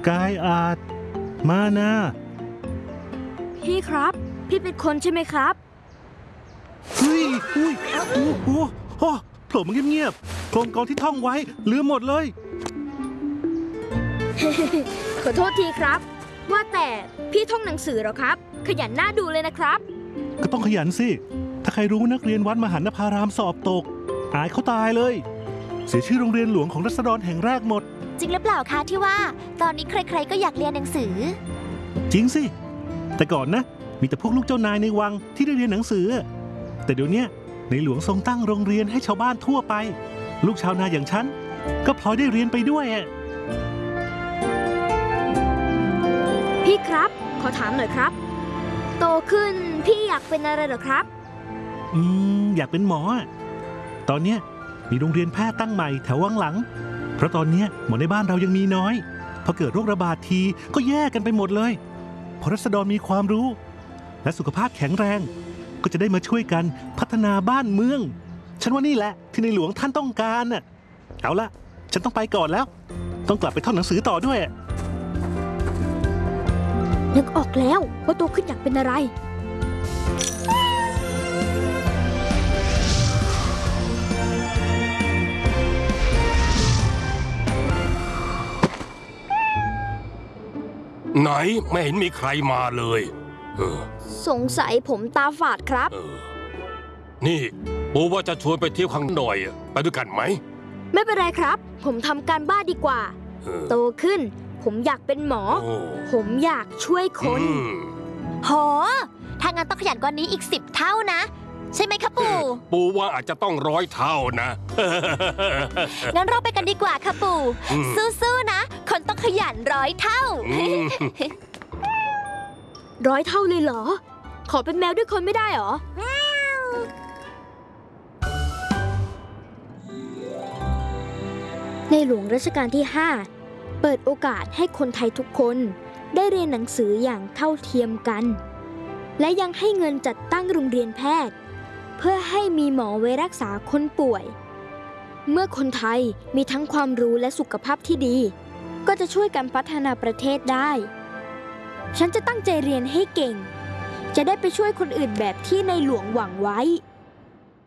กายอาจมานะพี่ครับพี่เป็นคนใช่ไหมครับเฮ้ยอุ้ยโอ้โหโผล่มาเงียบๆโครงกรที่ท่องไว้ลืมหมดเลยขอโทษทีครับว่าแต่พี่ท่องหนังสือเหรอครับขยันหน้าดูเลยนะครับก็ต้องขยันสิถ้าใครรู้นักเรียนวัดมหันนภารามสอบตกอายเขาตายเลยเสียชื่อโรงเรียนหลวงของราษฎรแห่งแรกหมดจริงหรือเปล่าคะที่ว่าตอนนี้ใครๆก็อยากเรียนหนังสือจริงสิแต่ก่อนนะมีแต่พวกลูกเจ้านายในวังที่ได้เรียนหนังสือแต่เดี๋ยวนี้ในหลวงทรงตั้งโรงเรียนให้ชาวบ้านทั่วไปลูกชาวนาอย่างฉันก็พลอยได้เรียนไปด้วยพี่ครับขอถามหน่อยครับโตขึ้นพี่อยากเป็นอะไรเหรอครับอยากเป็นหมอตอนเนี้ยมีโรงเรียนแพทย์ตั้งใหม่แถววังหลังเพราะตอนนี้หมอในบ้านเรายังมีน้อยพอเกิดโรคระบาดทีก็แย่กันไปหมดเลยพอรัษฎรมีความรู้และสุขภาพแข็งแรงก็จะได้มาช่วยกันพัฒนาบ้านเมืองฉันว่านี่แหละที่ในหลวงท่านต้องการน่ะเอาละฉันต้องไปก่อนแล้วต้องกลับไปท่องหนังสือต่อด้วยนึกออกแล้วว่าโตขึ้นอยากเป็นอะไรไหนไม่เห็นมีใครมาเลยสงสัยผมตาฝาดครับนี่ปู่ว่าจะชวนไปเที่ยวข้างหน่อยไปด้วยกันไหมไม่เป็นไรครับผมทำการบ้านดีกว่าโตขึ้นผมอยากเป็นหมอผมอยากช่วยคนโหถ้างั้นต้องขยันกว่านี้อีก10 เท่านะใช่ไหมคะปู่ว่าอาจจะต้อง100 เท่านะงั้นเราไปกันดีกว่าค่ะปู่สู้ๆนะคนต้องขยัน100 เท่า 100 เท่าเลยเหรอขอเป็นแมวด้วยคนไม่ได้เหรอในหลวงรัชกาลที่5เปิดโอกาสให้คนไทยทุกคนได้เรียนหนังสืออย่างเท่าเทียมกันและยังให้เงินจัดตั้งโรงเรียนแพทย์เพื่อให้มีหมอไว้รักษาคนป่วยเมื่อคนไทยมีทั้งความรู้และสุขภาพที่ดีก็จะช่วยกันพัฒนาประเทศได้ฉันจะตั้งใจเรียนให้เก่งจะได้ไปช่วยคนอื่นแบบที่ในหลวงหวังไว้